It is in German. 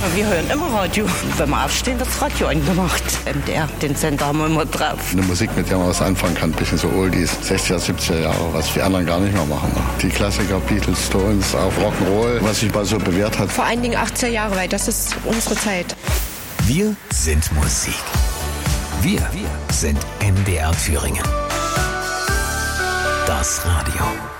Wir hören immer Radio. Wenn wir aufstehen, wird das Radio angemacht. MDR, den Sender haben wir immer drauf. Eine Musik, mit der man was anfangen kann, ein bisschen so Oldies, 60er, 70er Jahre, was die anderen gar nicht mehr machen. Die Klassiker, Beatles, Stones, auch Rock'n'Roll, was sich mal so bewährt hat. Vor allen Dingen 80er Jahre, weil das ist unsere Zeit. Wir sind Musik. Wir sind MDR Thüringen. Das Radio.